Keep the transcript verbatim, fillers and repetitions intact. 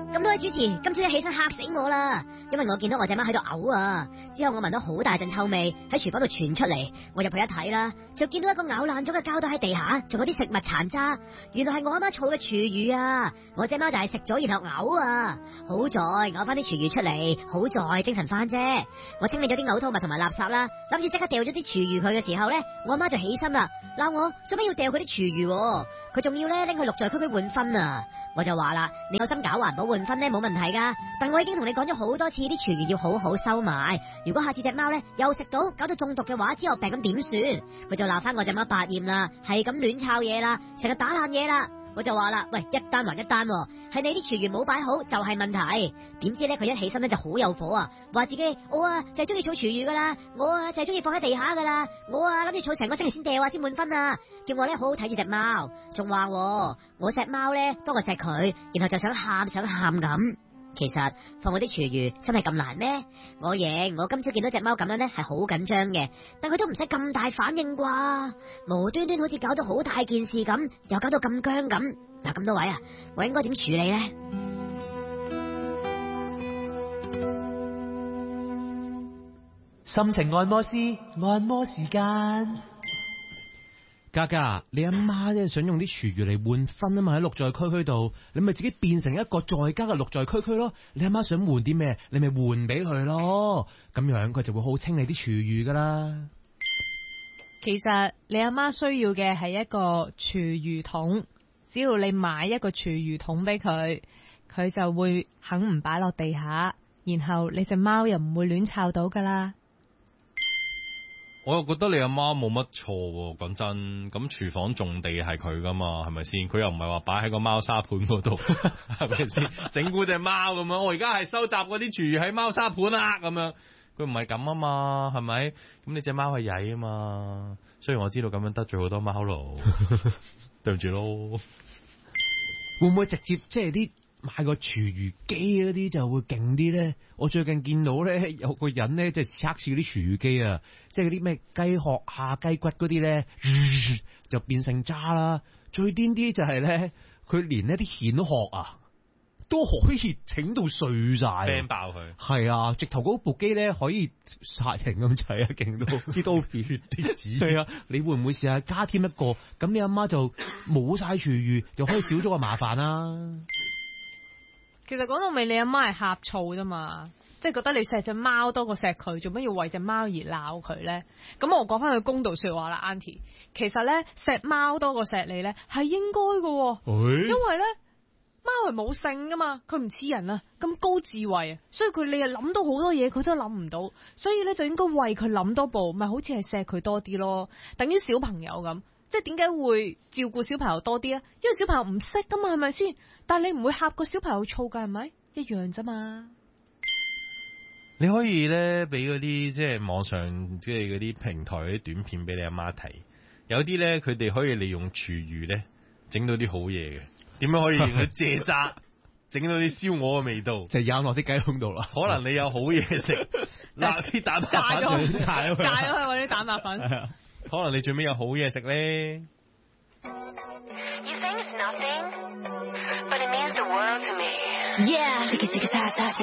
咁多位主持，今朝一起身嚇死我啦！因為我見到我隻貓喺度嘔啊，之後我聞到好大陣臭味喺廚房度傳出嚟，我入去一睇啦，就見到一個咬爛咗嘅膠袋喺地下，仲有啲食物殘渣，原來係我阿媽儲嘅廚餘啊！我隻貓就係食咗然後嘔啊！好在嘔翻啲廚餘出嚟，好在精神翻啫。我清理咗啲嘔吐物同埋垃圾啦，諗住即刻掉咗啲廚餘佢嘅時候呢，我阿媽就起身啦，鬧我做咩要掉佢啲廚餘？佢仲要咧拎去綠在區區換分啊！我就話啦，你有心搞環保換分咧冇問題噶，但我已經同你講咗好多次，啲廚餘要好好收埋。如果下次隻貓咧又食到搞到中毒嘅話，之後病咁點算？佢就鬧翻我隻貓百厭啦，係咁亂抄嘢啦，成日打爛嘢啦。我就話啦，喂，一單還一單，係你啲廚餘冇擺好就係問題。點知咧佢一起身咧就好有火啊，話自己我啊就係中意儲廚餘噶啦，我啊就係中意放喺地下噶啦，我啊諗住儲成個星期先掉啊先換分啊，叫我咧好好睇住隻貓，仲話我錫貓咧多過錫佢，然後就想喊想喊咁。其實放我啲廚餘真係咁難咩？我認，我今朝見到隻貓咁樣咧係好緊張嘅，但佢都唔使咁大反應啩，無端端好似搞到好大件事咁，又搞到咁僵咁。嗱，咁多位啊，我應該點處理呢？ 心情按摩師，按摩時間。 嘉嘉，你阿媽咧想用啲廚餘嚟換分啊嘛，喺綠在區區度，你咪自己變成一個在家嘅綠在區區咯。你阿媽想換啲咩，你咪換俾佢咯，咁樣佢就會好清理啲廚餘噶啦。 其實你阿媽需要嘅係一個廚餘桶，只要你買一個廚餘桶俾佢，佢就會肯唔擺落地下，然後你隻貓又唔會亂摷到噶啦。 我又覺得你阿媽冇乜錯喎，講真，咁廚房種地係佢噶嘛，係咪先？佢又唔係話擺喺個貓砂盤嗰度，係咪先？整蠱隻貓咁樣，我而家係收集嗰啲廚餘喺貓砂盤啦，咁樣佢唔係咁啊嘛，係咪？咁你隻貓係曳啊嘛，雖然我知道咁樣得罪好多貓奴，對唔住咯。 會唔會直接即係啲？買個廚餘機嗰啲就會勁啲咧。我最近見到咧有個人咧即係測試啲廚餘機啊，即係嗰啲咩雞殼下雞骨嗰啲咧就變成渣啦。最癲啲就係咧，佢連呢啲蜆殼啊都可以整到碎晒， 掟爆佢。 係啊，直頭嗰部機咧可以殺人咁滯啊，勁到啲刀片啲紙。係啊，你會唔會試下加添一個？咁你阿媽就冇晒廚餘，又可以少咗個麻煩啦。 其實講到尾，你阿媽係呷醋啫嘛，即係覺得你錫隻貓多過錫佢，做乜要為隻貓而鬧佢咧？咁我講翻佢公道說話啦 ，Auntie， 其實咧錫貓多過錫你咧係應該嘅，欸、因為咧貓係冇性噶嘛，佢唔似人啊咁高智慧啊，所以佢你又諗到好多嘢，佢都諗唔到，所以咧就應該為佢諗多步，咪好似係錫佢多啲咯，等於小朋友咁。即係點解會照顧小朋友多啲啊？因為小朋友唔識噶嘛，係咪先？但係你唔會嚇個小朋友燥噶，係咪？一樣啫嘛。 你可以咧俾嗰啲即係網上即係嗰啲平台啲短片俾你阿媽睇，有啲咧佢哋可以利用廚餘咧整到啲好嘢嘅。點樣可以令佢蔗渣整到啲燒鵝嘅味道？ 就咬落啲雞胸度啦。 可能你有好嘢食，嗱啲蛋白粉炸咗，炸咗佢嗰啲蛋白粉。 可能你最尾有好嘢食咧。 You think it's nothing, but it means the world to me. Yeah.